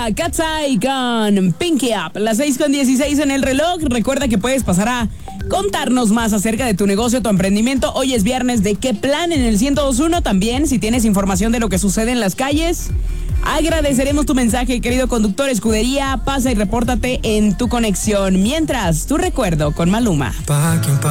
Katsai con Pinky Up. Las 6:16 en el reloj. Recuerda que puedes pasar a contarnos más acerca de tu negocio, tu emprendimiento. Hoy es viernes de ¿Qué plan? En el 102.1. También, si tienes información de lo que sucede en las calles, agradeceremos tu mensaje, querido conductor. Escudería, pasa y repórtate en tu conexión. Mientras, tu recuerdo con Maluma.